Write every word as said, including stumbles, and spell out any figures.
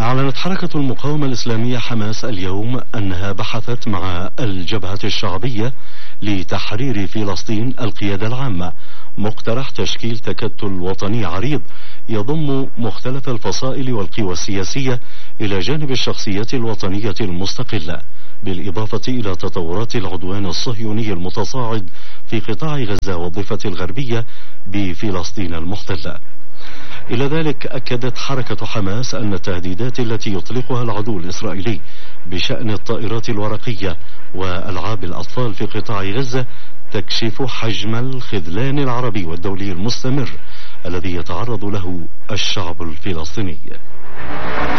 أعلنت حركة المقاومة الإسلامية حماس اليوم أنها بحثت مع الجبهة الشعبية لتحرير فلسطين القيادة العامة مقترح تشكيل تكتل وطني عريض يضم مختلف الفصائل والقوى السياسية إلى جانب الشخصيات الوطنية المستقلة، بالإضافة إلى تطورات العدوان الصهيوني المتصاعد في قطاع غزة والضفة الغربية بفلسطين المحتلة. إلى ذلك أكدت حركة حماس أن التهديدات التي يطلقها العدو الإسرائيلي بشأن الطائرات الورقية وألعاب الأطفال في قطاع غزة تكشف حجم الخذلان العربي والدولي المستمر الذي يتعرض له الشعب الفلسطيني.